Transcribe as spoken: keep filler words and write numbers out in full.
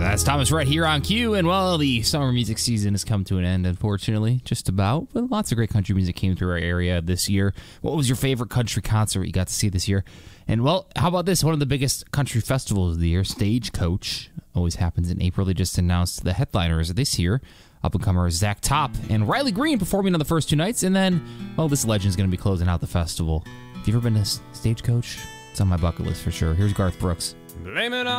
That's Thomas Rhett here on Q, and well, the summer music season has come to an end, unfortunately, just about, but lots of great country music came through our area this year. What was your favorite country concert you got to see this year? And well, how about this? One of the biggest country festivals of the year, Stagecoach, always happens in April. They just announced the headliners this year. Up-and-comer Zach Top and Riley Green performing on the first two nights, and then, well, this legend's going to be closing out the festival. Have you ever been to Stagecoach? It's on my bucket list for sure. Here's Garth Brooks. Blame it on